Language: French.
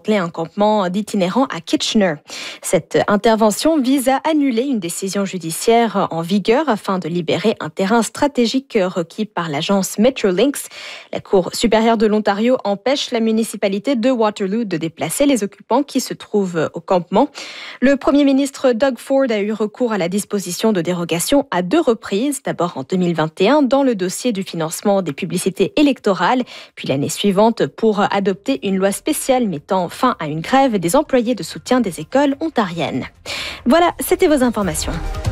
démanteler un campement d'itinérants à Kitchener. Cette intervention vise à annuler une décision judiciaire en vigueur afin de libérer un terrain stratégique requis par l'agence Metrolinx. La Cour supérieure de l'Ontario empêche la municipalité de Waterloo de déplacer les occupants qui se trouvent au campement. Le Premier ministre Doug Ford a eu recours à la disposition de dérogation à 2 reprises, d'abord en 2021 dans le dossier du financement des publicités électorales, puis l'année suivante pour adopter une loi spéciale mettant fin à une grève des employés de soutien des écoles ontariennes. Voilà, c'était vos informations.